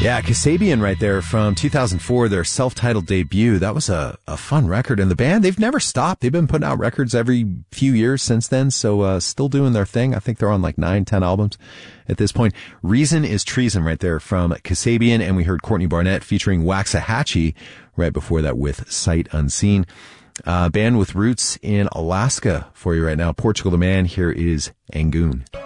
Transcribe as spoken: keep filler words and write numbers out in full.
Yeah, Kasabian right there from two thousand four, their self-titled debut. That was a, a fun record. And the band, they've never stopped. They've been putting out records every few years since then. So, uh, still doing their thing. I think they're on like nine, ten albums at this point. Reason is Treason right there from Kasabian. And we heard Courtney Barnett featuring Waxahachie right before that with Sight Unseen. Uh, band with roots in Alaska for you right now. Portugal the Man. Here is Angoon.